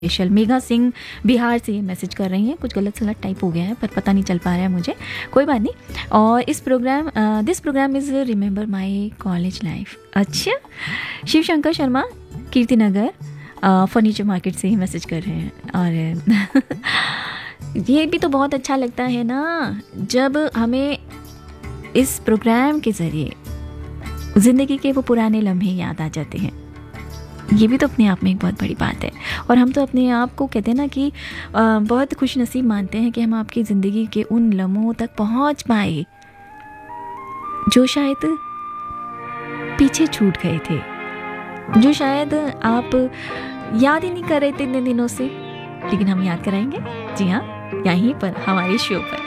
Special. Megha Singh Bihar से ये message कर रही हैं, कुछ गलत सलत टाइप हो गया है पर पता नहीं चल पा रहा है मुझे, कोई बात नहीं। और this programme is remember my college life. अच्छा, शिव शंकर शर्मा कीर्ति नगर फर्नीचर मार्केट से ही मैसेज कर रहे हैं। और ये भी तो बहुत अच्छा लगता है ना जब हमें इस प्रोग्राम के ज़रिए ज़िंदगी के वो पुराने लम्हे याद आ जाते हैं। ये भी तो अपने आप में एक बहुत बड़ी बात है। और हम तो अपने आप को कहते हैं ना कि बहुत खुश नसीब मानते हैं कि हम आपकी ज़िंदगी के उन लम्हों तक पहुंच पाए जो शायद पीछे छूट गए थे, जो शायद आप याद ही नहीं कर रहे थे इतने दिनों से, लेकिन हम याद कराएंगे। जी हाँ, यहीं पर हमारे शो पर।